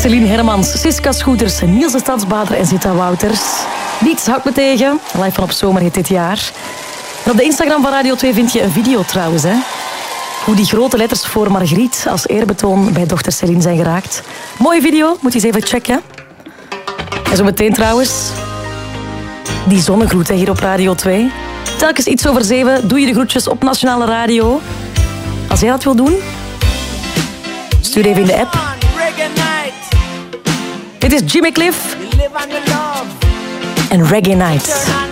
Celine Hermans, Siska Schoeters, Niels de Stadsbader en Zita Wouters. Niets houdt me tegen. Live van op Zomerhit dit jaar. En op de Instagram van Radio 2 vind je een video trouwens. Hè? Hoe die grote letters voor Margriet als eerbetoon bij dochter Celine zijn geraakt. Mooie video, moet je eens even checken. En zo meteen trouwens, die zonnegroet hier op Radio 2. Telkens iets over 7 doe je de groetjes op Nationale Radio. Als jij dat wil doen, stuur even in de app. Dit is Jimmy Cliff en Reggae Night.